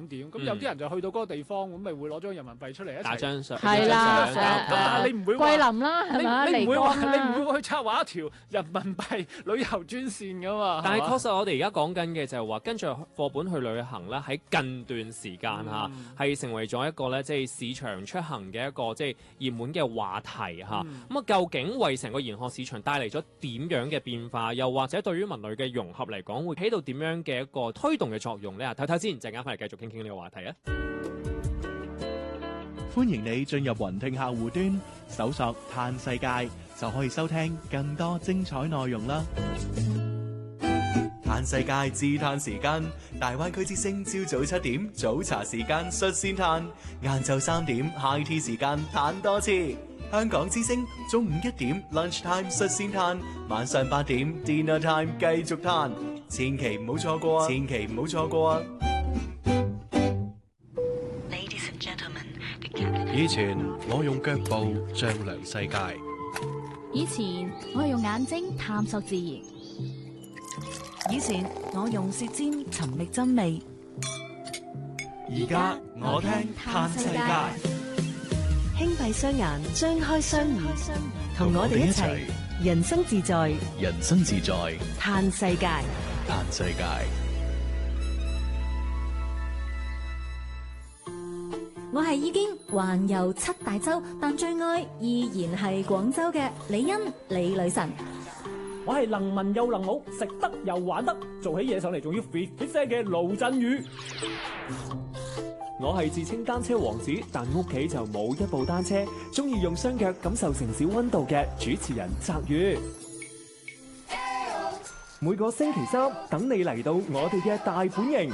景點，咁有啲人就去到嗰個地方，咁咪會攞張人民幣出嚟一齊打張相， 係啦， 咁但係你唔會話桂林啦，係咪？ 你唔會話離江啦你唔會去策劃一條人民幣旅遊專線噶嘛？ 但係係嘛確實我哋而家講緊嘅就係話，跟住課本去旅行咧，喺近段時間嚇係成為咗一個咧，即係市場出行嘅一個即係熱門嘅話題嚇。咁啊，究竟為成個研學市場帶嚟咗點樣嘅變化？又或者對於文旅嘅融合嚟講，會起到點樣嘅一個推動嘅作用咧？睇睇先，陣間翻嚟繼續傾傾呢個話題啊！ 歡迎你進入雲聽客戶端，搜索嘆世界，就可以收聽更多精彩內容啦。嘆世界自嘆時間，大灣區之聲朝早7點早茶時間率先嘆，晏晝3點 high tea 時間嘆多次。香港之聲中午1點 lunch time 率先嘆，晚上8點 dinner time 繼續嘆，千祈唔好錯過啊！千祈唔好錯過啊！ 以前我用腳步丈量世界， 以前我係用眼睛探索自然， 以前我用舌尖尋覓真味， 而家我聽嘆世界。 輕閉雙眼，張開雙耳，同我哋一齊人生自在， 人生自在， 嘆世界。 嘆世界。 我係已經環遊7大洲，但最愛依然係廣州嘅李欣李女神。 我係能文又能武，食得又玩得，做起嘢上嚟仲要 fit 聲嘅盧振宇。我係自稱單車王子，但屋企就冇一部單車，中意用雙腳感受城市溫度嘅主持人澤宇。每個星期三等你嚟到我哋嘅大本營，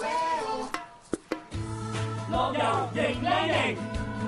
樂遊型靚型。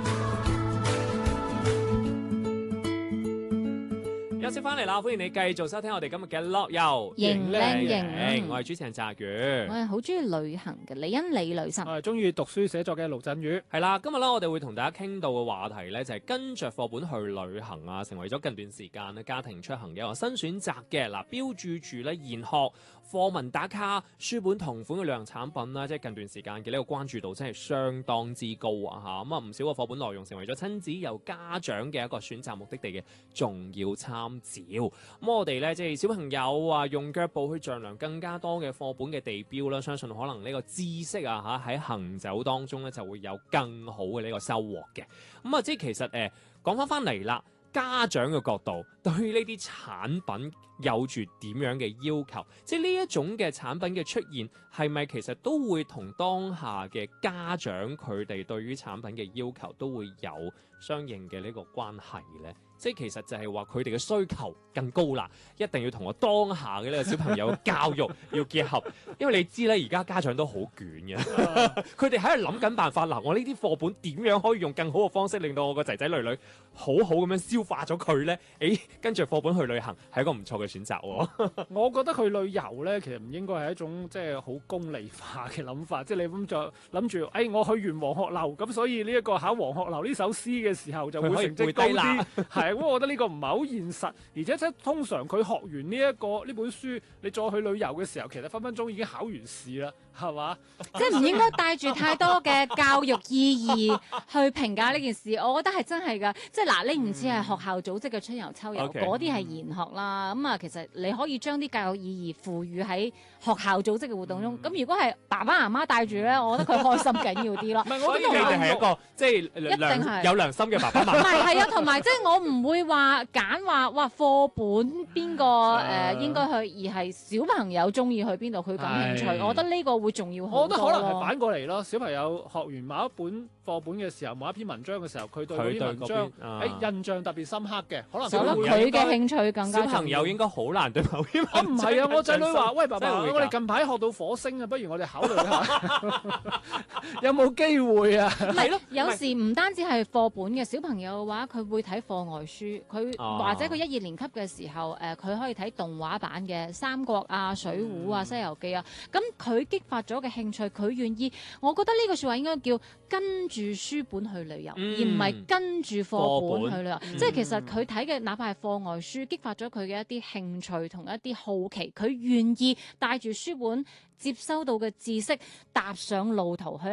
休息翻嚟啦，歡迎你繼續收聽我哋今日嘅樂遊型靚型。 我係主持人澤宇， 我係好中意旅行嘅李欣李女神。 我係中意讀書寫作嘅盧振宇。 係啦，今日咧我哋會同大家傾到嘅話題咧就係跟着課本去旅行啊，成為咗近段時間咧家庭出行嘅一個新選擇嘅。嗱，標註住咧研學課文打卡、書本同款嘅旅行產品啦，即係近段時間嘅呢個關注度真係相當之高啊！嚇咁啊，唔少嘅課本內容成為咗親子又家長嘅一個選擇目的地嘅重要參照。咁我哋咧即係小朋友啊，用腳步去丈量更加多嘅課本嘅地標啦，相信可能呢個知識啊嚇喺行走當中咧就會有更好嘅呢個收穫嘅。咁啊，即係其實講翻嚟啦。家長嘅角度對於呢啲產品有住點樣嘅要求？即係呢一種嘅產品嘅出現，係咪其實都會同當下嘅家長佢哋對於產品嘅要求都會有相應嘅呢個關係呢？即係其實就係話佢哋嘅需求更高啦，一定要同我當下嘅呢個小朋友嘅教育要結合，因為你知咧，而家家長都好捲嘅，佢哋喺度諗緊辦法。嗱，我呢啲課本點樣可以用更好嘅方式令到我個仔仔女女好好咁樣消化咗佢呢？跟住課本去旅行係一個唔錯嘅選擇喎。 我覺得去旅遊呢，其實唔應該係一種即係好功利化嘅諗法，即係你咁就諗住，我去完黃鶴樓，咁所以呢一個考黃鶴樓呢首詩嘅時候就會成績高啲，係。咁我覺得呢個唔係好現實，而且即通常佢學完呢本書，你再去旅遊嘅時候，其實分分鐘已經考完試啦，係嘛？ 即係唔應該帶住太多嘅教育意義去評價呢件事，我覺得係真係㗎。即係嗱，你唔似係學校組織嘅春遊秋遊，嗰啲係研學啦。咁啊，其實你可以將啲教育意義賦予喺學校組織嘅活動中。咁如果係爸爸媽媽帶住咧，我覺得佢開心緊要啲咯。 唔係，我覺得你哋係一個即係有良心嘅爸爸媽媽。 唔係啊，同埋即係我唔會話揀話哇課本邊個應該去，而係小朋友中意去邊度，佢感興趣。我覺得呢個會重要好多。 我覺得可能係反過嚟咯，小朋友學完某一本課本嘅時候，某一篇文章嘅時候，佢對嗰啲文章印象特別深刻嘅，可能佢嘅興趣更加。 小朋友應該好難對某篇文章。 唔係啊，我仔女話：喂，爸爸，我哋近排學到火星啊，不如我哋考慮下，有冇機會啊？ 唔係咯，有時唔單止係課本嘅小朋友嘅話，佢會睇課外書，佢或者佢1、2年級嘅時候，佢可以睇動畫版嘅《三國》啊、《水滸》啊、《西遊記》啊，咁佢激發咗嘅興趣，佢願意，我覺得呢句説話應該叫跟住書本去旅遊，而唔係跟住課本去旅遊。即係其實佢睇嘅，哪怕係課外書，激發咗佢嘅一啲興趣同一啲好奇，佢願意帶住書本接收到嘅知識，踏上路途去